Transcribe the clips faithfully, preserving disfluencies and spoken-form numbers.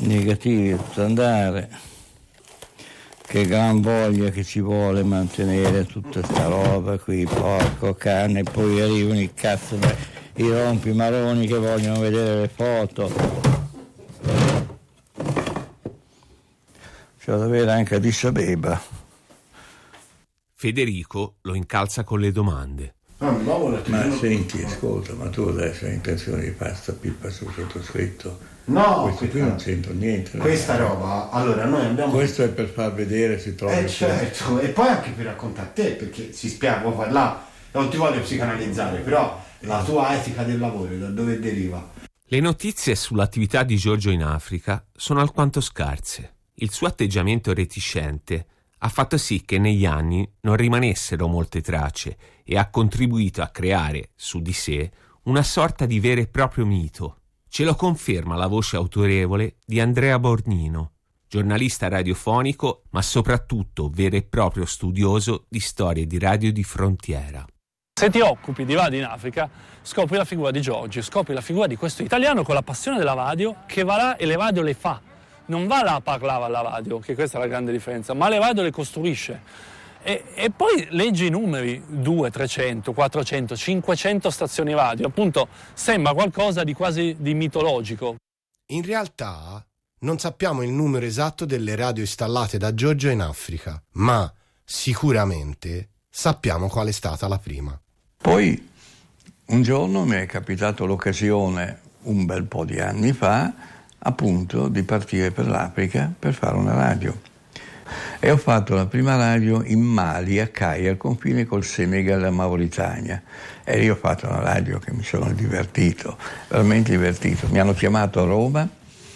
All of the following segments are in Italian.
negativi a tutto andare. Che gran voglia che ci vuole mantenere tutta sta roba qui, porco cane, poi arrivano i cazzo, i rompimaroni che vogliono vedere le foto. C'è da avere anche Addis Abeba. Federico lo incalza con le domande. Ah, ma senti, ascolta, ma tu adesso hai intenzione di fare sta pippa sul sottoscritto? No, questo qui non c'entra niente. Questa roba, allora noi abbiamo... Questo è per far vedere, si trova... Eh certo, e poi anche per raccontare a te, perché si spiega, può parlare, non ti voglio psicanalizzare, però la tua etica del lavoro, da dove deriva? Le notizie sull'attività di Giorgio in Africa sono alquanto scarse. Il suo atteggiamento reticente ha fatto sì che negli anni non rimanessero molte tracce e ha contribuito a creare su di sé una sorta di vero e proprio mito. Ce lo conferma la voce autorevole di Andrea Borgnino, giornalista radiofonico ma soprattutto vero e proprio studioso di storie di radio di frontiera. Se ti occupi di radio in Africa, scopri la figura di Giorgio, scopri la figura di questo italiano con la passione della radio che va là e le radio le fa. Non va là a parlare alla radio, che questa è la grande differenza, ma le radio le costruisce. E, e poi leggi i numeri, duecento, trecento, quattrocento, cinquecento stazioni radio, appunto sembra qualcosa di quasi di mitologico. In realtà non sappiamo il numero esatto delle radio installate da Giorgio in Africa, ma sicuramente sappiamo qual è stata la prima. Poi un giorno mi è capitato l'occasione, un bel po' di anni fa, appunto di partire per l'Africa per fare una radio. E ho fatto la prima radio in Mali, a Kai, al confine col Senegal e la Mauritania. E lì ho fatto una radio che mi sono divertito, veramente divertito. Mi hanno chiamato a Roma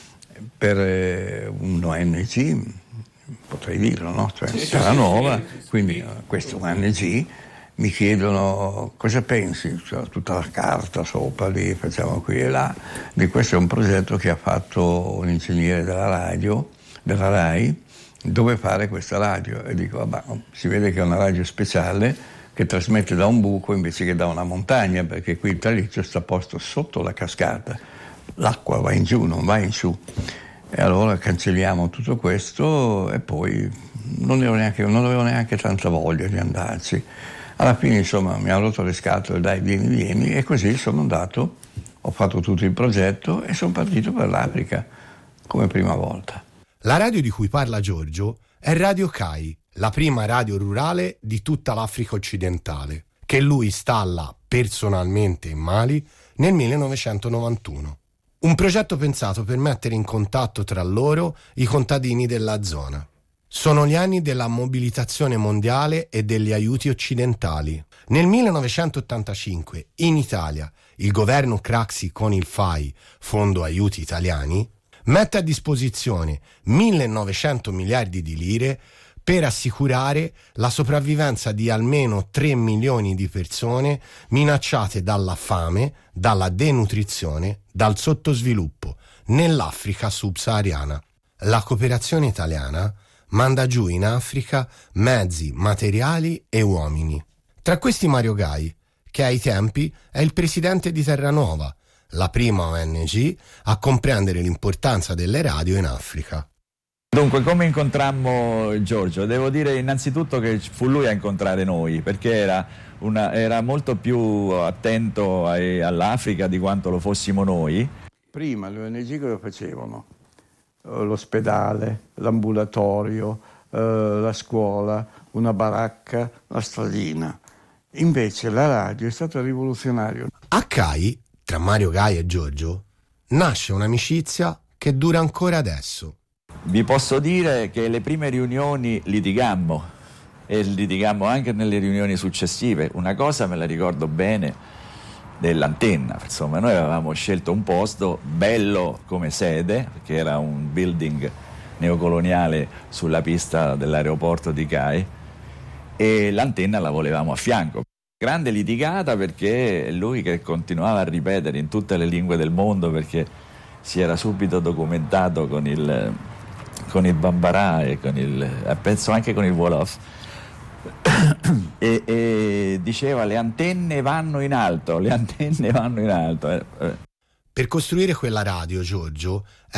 per un O N G, potrei dirlo, no? Cioè, sì, Terra sì, Nuova, sì, sì, sì. quindi questo O N G. Mi chiedono cosa pensi, cioè, tutta la carta sopra lì, facciamo qui e là. Di questo è un progetto che ha fatto un ingegnere della radio, della RAI, dove fare questa radio. E dico, vabbè, si vede che è una radio speciale che trasmette da un buco invece che da una montagna, perché qui il Traliccio sta posto sotto la cascata. L'acqua va in giù, non va in su. E allora cancelliamo tutto questo e poi non avevo neanche, non avevo neanche tanta voglia di andarci. Alla fine, insomma, mi hanno rotto le scatole, dai, vieni, vieni, e così sono andato, ho fatto tutto il progetto e sono partito per l'Africa, come prima volta. La radio di cui parla Giorgio è Radio Kai, la prima radio rurale di tutta l'Africa occidentale, che lui installa personalmente in Mali nel millenovecentonovantuno. Un progetto pensato per mettere in contatto tra loro i contadini della zona. Sono gli anni della mobilitazione mondiale e degli aiuti occidentali. Nel millenovecentottantacinque, in Italia, il governo Craxi con il F A I, Fondo Aiuti Italiani, mette a disposizione millenovecento miliardi di lire per assicurare la sopravvivenza di almeno tre milioni di persone minacciate dalla fame, dalla denutrizione, dal sottosviluppo nell'Africa subsahariana. La cooperazione italiana manda giù in Africa mezzi, materiali e uomini. Tra questi Mario Gai, che ai tempi è il presidente di Terranova, la prima O N G a comprendere l'importanza delle radio in Africa. Dunque, come incontrammo Giorgio? Devo dire innanzitutto che fu lui a incontrare noi, perché era, una, era molto più attento ai, all'Africa di quanto lo fossimo noi. Prima le O N G cosa facevano? L'ospedale, l'ambulatorio, eh, la scuola, una baracca, la stradina. Invece la radio è stata rivoluzionaria. A Kai, tra Mario Gai e Giorgio, nasce un'amicizia che dura ancora adesso. Vi posso dire che le prime riunioni litigammo e litigammo anche nelle riunioni successive. Una cosa me la ricordo bene dell'antenna, insomma, noi avevamo scelto un posto bello come sede, perché era un building neocoloniale sulla pista dell'aeroporto di Kai, e l'antenna la volevamo a fianco. Grande litigata, perché lui che continuava a ripetere in tutte le lingue del mondo, perché si era subito documentato con il, con il Bambara e con il, penso anche con il Wolof, e, e diceva le antenne vanno in alto, le antenne vanno in alto. Per costruire quella radio, Giorgio